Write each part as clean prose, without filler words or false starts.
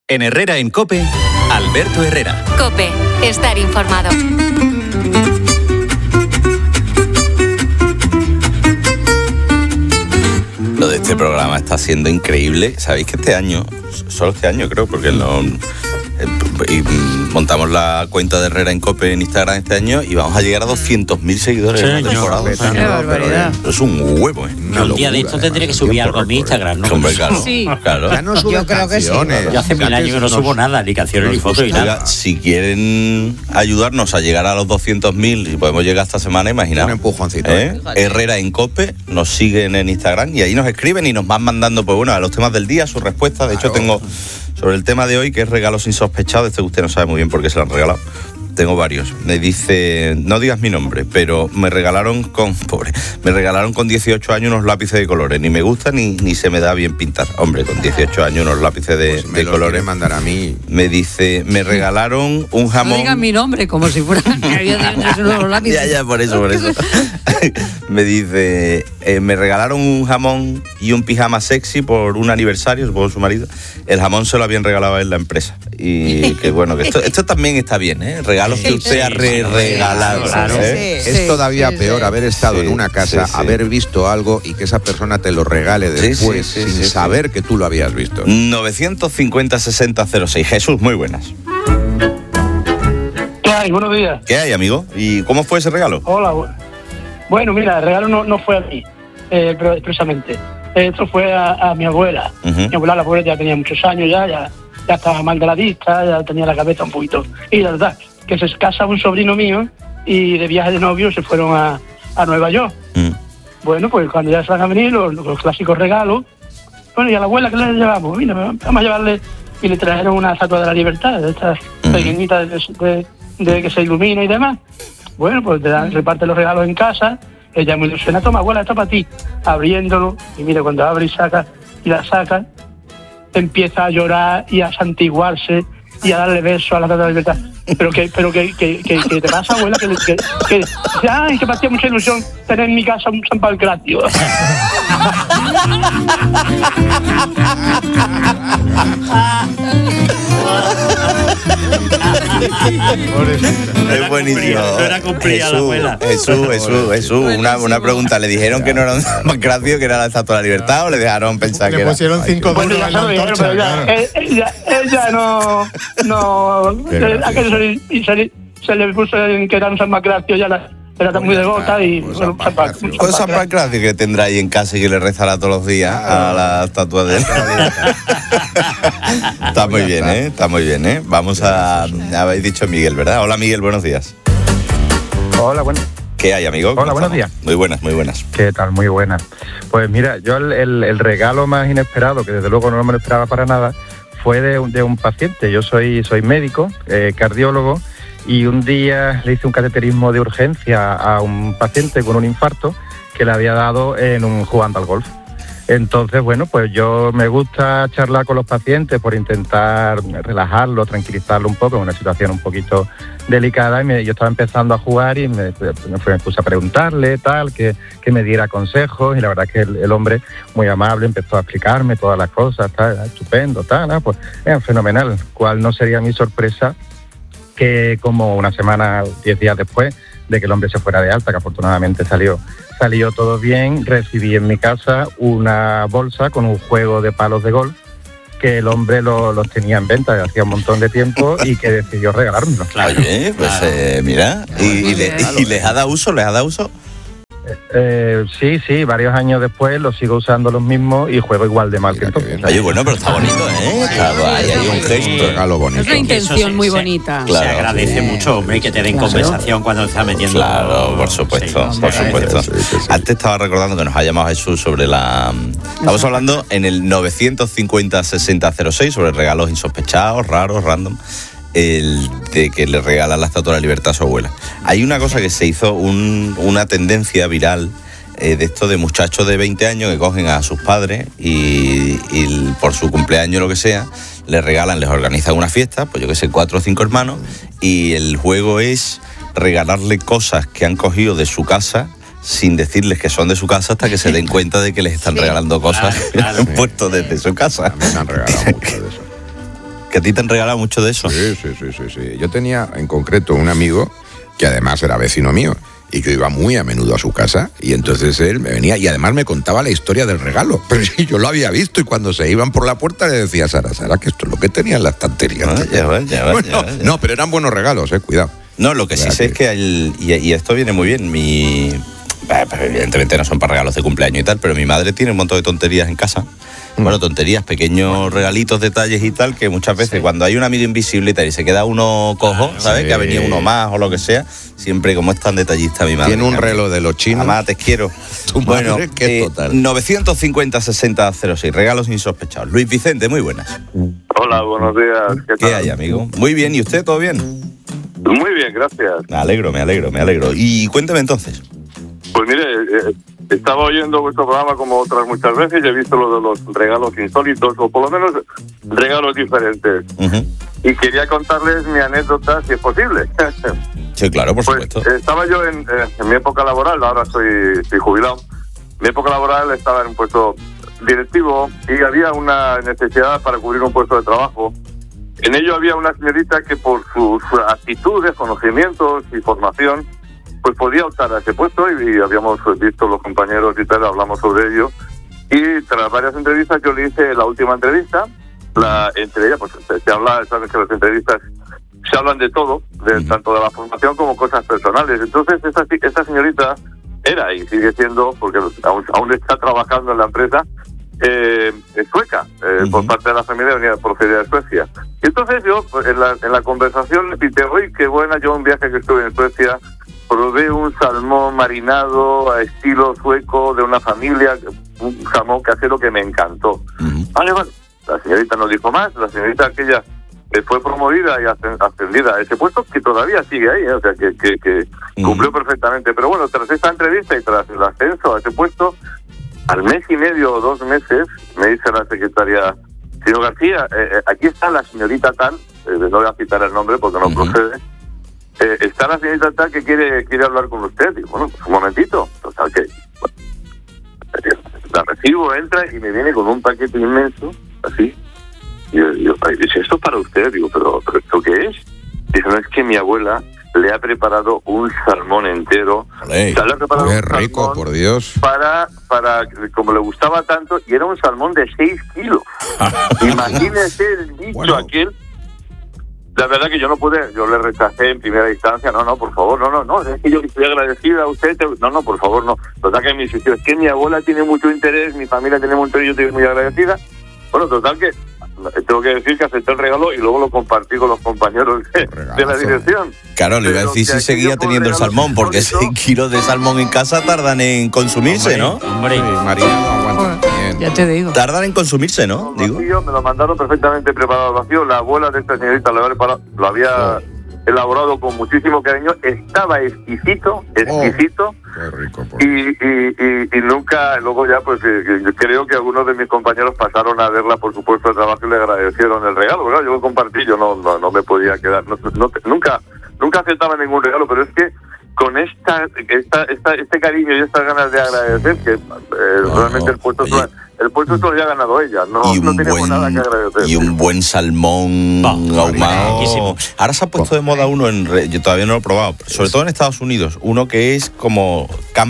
En Herrera en COPE, Alberto Herrera. COPE, estar informado. Lo de este programa está siendo increíble. Sabéis que este año, solo este año creo, porque montamos la cuenta de Herrera en COPE en Instagram este año y vamos a llegar a 200.000 seguidores en la temporada. ¡Qué barbaridad! Es un huevo, ¿eh? Un día de esto tendré que subir algo a mi Instagram, ¿no? Hombre, claro. Sí. Claro. Ya no subes Yo creo que sí. canciones. Yo hace 1000 años que no subo nada, ni canciones, ni fotos, ni nada. Oiga, si quieren ayudarnos a llegar a los 200.000, y podemos llegar esta semana, imaginaos. Un empujoncito. Herrera en COPE, nos siguen en Instagram y ahí nos escriben y nos van mandando, pues bueno, a los temas del día, sus respuestas. De hecho, tengo sobre el tema de hoy, que es regalos insospechados, que usted no sabe muy bien por qué se lo han regalado. Tengo varios. Me dice, no digas mi nombre, pero me regalaron con 18 años unos lápices de colores. Ni me gusta ni se me da bien pintar. Hombre, con 18 años unos lápices de colores. Mandar a mí. Me dice, me regalaron un jamón. No digan mi nombre, como si fuera que había unos lápices. Ya, por eso. Me dice, me regalaron un jamón y un pijama sexy por un aniversario, supongo su marido. El jamón se lo habían regalado a él la empresa. Y que bueno, que esto también está bien, ¿eh? Regalos que usted ha regalado. Claro. Es todavía peor haber estado en una casa, haber visto algo y que esa persona te lo regale después sin saber que tú lo habías visto. 950-6006. Jesús, muy buenas. ¿Qué hay? Buenos días. ¿Qué hay, amigo? ¿Y cómo fue ese regalo? Hola. Bueno, mira, el regalo no fue a mí, pero expresamente. Esto fue a mi abuela. Uh-huh. Mi abuela, la pobre, ya tenía muchos años, ya estaba mal de la vista, ya tenía la cabeza un poquito. Y la verdad, que se casa un sobrino mío y de viaje de novio se fueron a Nueva York. Bueno, pues cuando ya se van a venir los clásicos regalos, bueno, y a la abuela, ¿qué le llevamos? Mira, vamos a llevarle, y le trajeron una estatua de la libertad, de estas pequeñitas de que se ilumina y demás. Bueno, pues reparte los regalos en casa, ella muy ilusionada, toma, abuela, esto para ti, abriéndolo, y mira, cuando abre y la saca, empieza a llorar y a santiguarse y a darle besos a la estatua de la libertad. Pero que te pasa, abuela, que ay, que me hacía mucha ilusión tener en mi casa un San Pancracio. Es buenísimo. Era complicado, abuela. Jesús, una pregunta. ¿Le dijeron que no era un Pancracio, que era la Estatua de la Libertad, o le dejaron pensar que era? Le pusieron 5 Bueno, duros ya en la se lo dijeron, antorcha, pero ella no se le puso en que era un San Pancracio, ya era muy devota y bueno, Pues San Pancracio que tendrá ahí en casa y que le rezará todos los días a la estatua de Está muy bien, ¿eh? Está muy bien, ¿eh? Vamos a... Habéis dicho Miguel, ¿verdad? Hola, Miguel, buenos días. Hola, buenos. ¿Qué hay, amigo? Hola, buenos días. Muy buenas. ¿Qué tal? Muy buenas. Pues mira, yo el regalo más inesperado, que desde luego no me lo esperaba para nada, fue de un paciente. Yo soy médico, cardiólogo, y un día le hice un cateterismo de urgencia a un paciente con un infarto que le había dado jugando al golf. Entonces, bueno, pues yo me gusta charlar con los pacientes por intentar relajarlo, tranquilizarlo un poco en una situación un poquito delicada, y yo estaba empezando a jugar y me puse a preguntarle que me diera consejos, y la verdad que el hombre muy amable empezó a explicarme todas las cosas, estupendo, pues era fenomenal. Cuál no sería mi sorpresa que como una semana, 10 días después de que el hombre se fuera de alta, que afortunadamente salió todo bien, recibí en mi casa una bolsa con un juego de palos de golf que el hombre los tenía en venta desde hacía un montón de tiempo y que decidió regalármelo. Oye, pues mira, ¿y les ha dado uso? Sí, varios años después los sigo usando los mismos y juego igual de mal que entonces. Oye, bueno, pero está bonito, ¿eh? Claro, hay un gesto. Regalo bonito. Es una intención muy bonita. Se agradece mucho, hombre, que te den compensación cuando está metiendo. Claro, por supuesto. Sí. Antes estaba recordando que nos ha llamado Jesús sobre Estamos hablando en el 950-6006 sobre regalos insospechados, raros, random. El de que le regala la Estatua de la Libertad a su abuela. Hay una cosa que se hizo, una tendencia viral de esto de muchachos de 20 años que cogen a sus padres y por su cumpleaños o lo que sea, les organizan una fiesta, pues yo que sé, 4 o 5 hermanos, y el juego es regalarle cosas que han cogido de su casa sin decirles que son de su casa hasta que se den cuenta de que les están regalando cosas que han puesto desde su casa. A mí me han regalado mucho de eso. Que a ti te han regalado mucho de eso. Sí. Yo tenía en concreto un amigo que además era vecino mío y yo iba muy a menudo a su casa y entonces él me venía y además me contaba la historia del regalo. Pero sí, yo lo había visto y cuando se iban por la puerta le decía a Sara, que esto es lo que tenía en la estantería. Vaya. No, pero eran buenos regalos, cuidado. No, lo que sí sé es que y esto viene muy bien, evidentemente no son para regalos de cumpleaños y tal, pero mi madre tiene un montón de tonterías en casa. Bueno, tonterías, pequeños regalitos, detalles y tal, que muchas veces cuando hay un amigo invisible y tal y se queda uno cojo, ¿sabes? Que ha venido uno más o lo que sea, siempre como es tan detallista mi madre. Tiene un reloj de los chinos. Mamá, te quiero. Bueno, 950-60-06, regalos insospechados. Luis Vicente, muy buenas. Hola, buenos días. ¿Qué hay, amigo? Muy bien, ¿y usted todo bien? Muy bien, gracias. Me alegro. Y cuénteme entonces. Pues mire, estaba oyendo vuestro programa como otras muchas veces y he visto lo de los regalos insólitos, o por lo menos regalos diferentes. Uh-huh. Y quería contarles mi anécdota, si es posible. Sí, claro, por supuesto. Estaba yo en mi época laboral, ahora estoy jubilado. Mi época laboral estaba en un puesto directivo y había una necesidad para cubrir un puesto de trabajo. En ello había una señorita que por sus actitudes, conocimientos y formación, pues podía optar a ese puesto y habíamos visto los compañeros y tal, hablamos sobre ello. Y tras varias entrevistas yo le hice la última entrevista. Entre ellas, pues se habla, sabes que las entrevistas se hablan de todo, tanto de la formación como cosas personales. Entonces esta señorita era y sigue siendo, porque aún está trabajando en la empresa, sueca, por parte de la familia venía procedida de Suecia. Y entonces yo, en la conversación, le dije, oye, qué buena, yo un viaje que estuve en Suecia, probé un salmón marinado a estilo sueco de una familia, un jamón casero que me encantó. Vale, la señorita no dijo más, la señorita aquella fue promovida y ascendida a ese puesto, que todavía sigue ahí, o sea, que cumplió perfectamente. Pero bueno, tras esta entrevista y tras el ascenso a ese puesto, al mes y medio o 2 meses, me dice la secretaria, señor García, aquí está la señorita tal, no voy a citar el nombre porque no procede, está la señorita tal que quiere hablar con usted. Digo, bueno, pues un momentito. Total que la recibo, entra y me viene con un paquete inmenso, así. Y yo dice, ¿esto es para usted? Digo, ¿pero esto qué es? Dice, no, es que mi abuela le ha preparado un salmón entero. Qué rico, por Dios. Para, como le gustaba tanto, y era un salmón de 6 kilos. Imagínese el bicho aquel. La verdad que yo no pude, yo le rechacé en primera instancia, no, por favor, no, es que yo estoy agradecida a usted, no, por favor, no. Total que me insistió, es que mi abuela tiene mucho interés, mi familia tiene mucho interés, yo estoy muy agradecida. Bueno, total que tengo que decir que acepté el regalo y luego lo compartí con los compañeros de la dirección. Claro, le iba a decir si seguía teniendo el salmón, porque 6 kilos de salmón en casa tardan en consumirse, ¿no? Hombre, marinado aguanta bien. Ya te digo. Tardan en consumirse, ¿no? Digo. Me lo mandaron perfectamente preparado al vacío. La abuela de esta señorita lo había elaborado con muchísimo cariño. Estaba exquisito. Qué rico. Y nunca, luego ya pues yo creo que algunos de mis compañeros pasaron a verla por su puesto de trabajo y le agradecieron el regalo. Bueno, yo lo compartí, yo no me podía quedar, nunca aceptaba ningún regalo, pero es que con este cariño y estas ganas de agradecer que realmente el puesto esto lo había ganado ella, no tenemos nada que agradecer. Y un buen salmón ahumado. Ahora se ha puesto de moda uno, yo todavía no lo he probado, sobre todo en Estados Unidos, uno que es como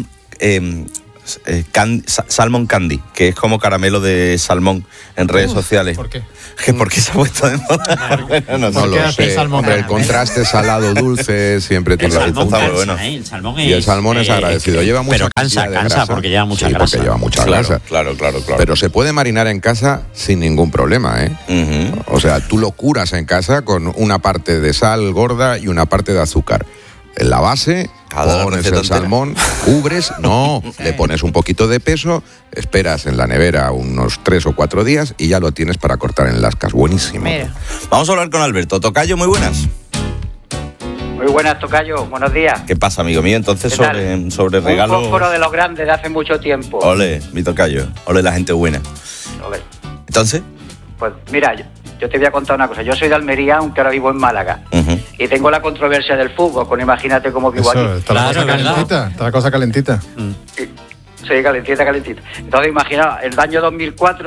salmon candy, que es como caramelo de salmón en redes sociales. ¿Por qué? ¿Por qué se ha puesto de moda? No lo sé. Hombre, el contraste salado-dulce siempre tiene el salmón punto. bueno. El salmón y el salmón es agradecido. Lleva mucha cansa porque lleva mucha grasa. Porque lleva mucha grasa. Claro. Pero se puede marinar en casa sin ningún problema, ¿eh? Uh-huh. O sea, tú lo curas en casa con una parte de sal gorda y una parte de azúcar. En la base pones el salmón, cubres, le pones un poquito de peso, esperas en la nevera unos 3 o 4 días y ya lo tienes para cortar en lascas. Buenísimo. Mira. Vamos a hablar con Alberto. Tocayo, muy buenas. Muy buenas, Tocayo. Buenos días. ¿Qué pasa, amigo mío? Entonces, sobre regalos... Un fósforo de los grandes de hace mucho tiempo. Ole, mi Tocayo. Ole, la gente buena. Ole. ¿Entonces? Pues mira, yo te voy a contar una cosa. Yo soy de Almería, aunque ahora vivo en Málaga. Uh-huh. Y tengo la controversia del fútbol, con imagínate cómo vivo aquí. Está la cosa calentita. Sí, calentita. Entonces, imagina, el año 2004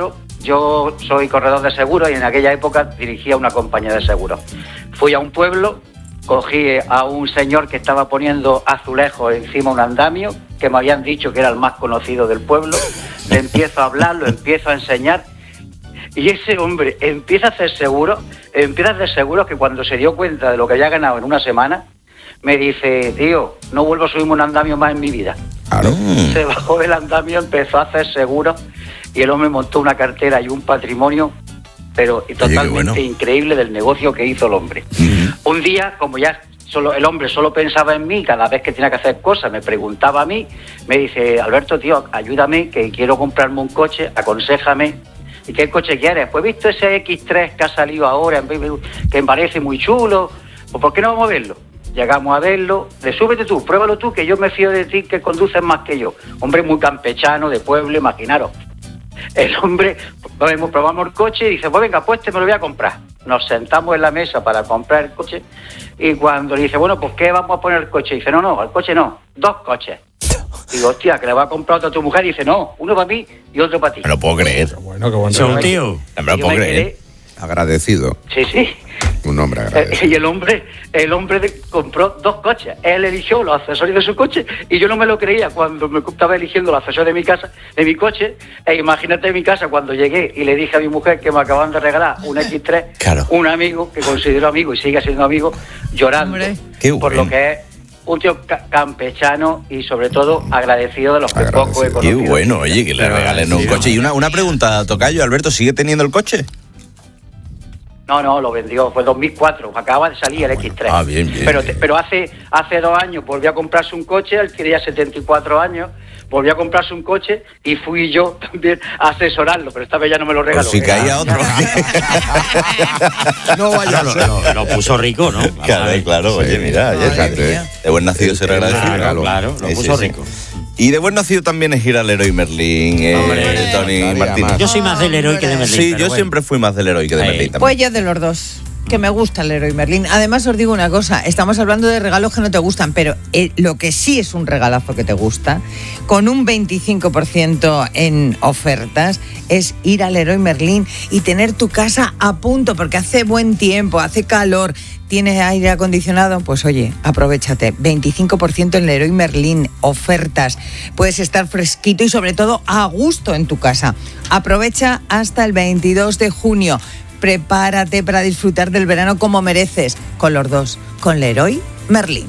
yo soy corredor de seguros y en aquella época dirigía una compañía de seguros. Fui a un pueblo, cogí a un señor que estaba poniendo azulejos encima de un andamio, que me habían dicho que era el más conocido del pueblo, le empiezo a hablar, lo empiezo a enseñar, y ese hombre empieza a hacer seguros que cuando se dio cuenta de lo que había ganado en una semana, me dice, tío, no vuelvo a subirme un andamio más en mi vida. Claro. Se bajó del andamio, empezó a hacer seguros, y el hombre montó una cartera y un patrimonio, pero totalmente increíble del negocio que hizo el hombre. Un día, como ya el hombre solo pensaba en mí, cada vez que tenía que hacer cosas, me preguntaba a mí, me dice, Alberto, tío, ayúdame, que quiero comprarme un coche, aconséjame. ¿Y qué coche quieres? Pues visto ese X3 que ha salido ahora, que me parece muy chulo, pues ¿por qué no vamos a verlo? Llegamos a verlo, súbete tú, pruébalo tú, que yo me fío de ti, que conduces más que yo. Hombre muy campechano, de pueblo, imaginaros. El hombre, probamos el coche y dice, pues venga, pues me lo voy a comprar. Nos sentamos en la mesa para comprar el coche y cuando le dice, bueno, pues ¿qué vamos a poner el coche? Dice, no, al coche no, 2 coches. Digo, hostia, que le va a comprar otra a tu mujer. Dice, no, uno para mí y otro para ti. Me lo puedo creer. Qué bueno. Son tío. Me lo puedo creer. Agradecido. Sí. Un hombre agradecido. Y el hombre compró 2 coches. Él eligió los accesorios de su coche y yo no me lo creía cuando me estaba eligiendo los accesorios de mi casa, de mi coche. E imagínate en mi casa cuando llegué y le dije a mi mujer que me acaban de regalar un X3, claro, un amigo que considero amigo y sigue siendo amigo, llorando. Por lo que es un tío campechano y sobre todo agradecido de los que poco he conocido. Qué bueno, oye, que le regalen un coche. Y una pregunta, tocayo, Alberto, ¿sigue teniendo el coche? No, lo vendió, fue 2004, acaba de salir el X3. Ah, bien. Pero hace 2 años volvió a comprarse un coche, él quería 74 años, volvió a comprarse un coche y fui yo también a asesorarlo, pero esta vez ya no me lo regaló. Pues si caía otro. No vaya a ser. Lo puso rico, ¿no? Claro, oye, mira, de buen nacido será agradecido. Claro, lo puso rico. Y de buen nacido también es ir al Leroy Merlin, Tony Martínez. Yo soy más del Leroy que de Merlin. Sí, yo siempre fui más del Leroy que de Merlin también. Pues yo de los dos, que me gusta el Leroy Merlin. Además os digo una cosa, estamos hablando de regalos que no te gustan, pero lo que sí es un regalazo que te gusta, con un 25% en ofertas, es ir al Leroy Merlin y tener tu casa a punto, porque hace buen tiempo, hace calor, tienes aire acondicionado, pues oye, aprovéchate. 25% en Leroy Merlin, ofertas. Puedes estar fresquito y sobre todo a gusto en tu casa. Aprovecha hasta el 22 de junio. Prepárate para disfrutar del verano como mereces, con los dos, con Leroy Merlin.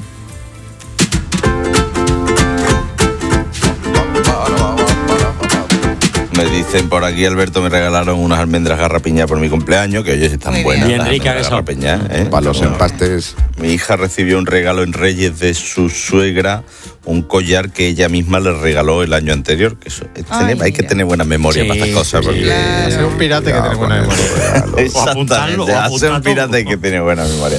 Me dicen por aquí, Alberto, me regalaron unas almendras garrapiña por mi cumpleaños, que oye, están buenas. Bien ricas que son. Garrapiña, para los empastes. Mi hija recibió un regalo en Reyes de su suegra, un collar que ella misma le regaló el año anterior. Que hay que tener buena memoria para estas cosas. Porque hacer un pirata que tiene buena memoria. Exactamente, hacer un pirata y que tiene buena memoria.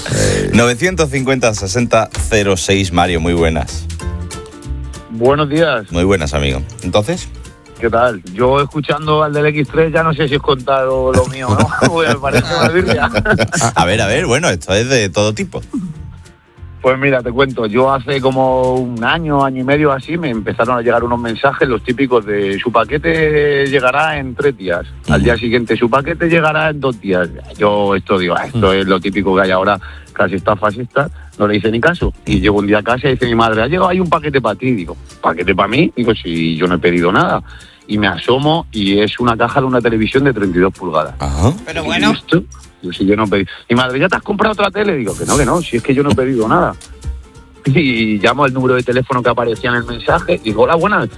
950-60-06, Mario, muy buenas. Buenos días. Muy buenas, amigo. Entonces, ¿qué tal? Yo escuchando al del X3 ya no sé si os contado lo mío, ¿no? Pues me parece una birria. A ver, bueno, esto es de todo tipo. Pues mira, te cuento, yo hace como un año y medio así, me empezaron a llegar unos mensajes, los típicos de su paquete llegará en 3 días, al día siguiente su paquete llegará en 2 días. Yo esto es lo típico que hay ahora, casi está fascista, no le hice ni caso. Y llego un día a casa y dice mi madre, ha llegado ahí un paquete para ti. Digo, ¿paquete para mí? Digo, si yo no he pedido nada. Y me asomo y es una caja de una televisión de 32 pulgadas. Ajá. Pero bueno. ¿Esto? Digo, si yo no pedí. Mi madre, ¿ya te has comprado otra tele? Digo, que no, si es que yo no he pedido nada. Y llamo al número de teléfono que aparecía en el mensaje y digo, hola, buenas.